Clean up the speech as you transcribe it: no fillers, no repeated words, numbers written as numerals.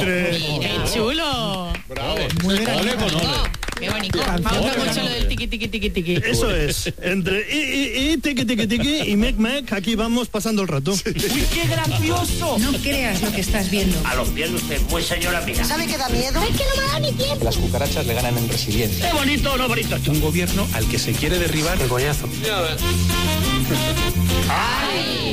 ¡Qué chulo! Bravo. Muy bien. Ole con ole. ¡Qué bonito! Me gusta mucho lo del tiqui, tiqui, tiqui, tiqui. Eso es, entre y tiqui tiqui tiqui y mec mec, aquí vamos pasando el rato. ¡Uy, qué gracioso! No creas lo que estás viendo. A los pies usted, muy señora mía. ¿Sabe qué da miedo? Es que no me da ni tiempo. Las cucarachas le ganan en resiliencia. ¡Qué bonito, no bonito! Un gobierno al que se quiere derribar el coñazo. ¡Ay!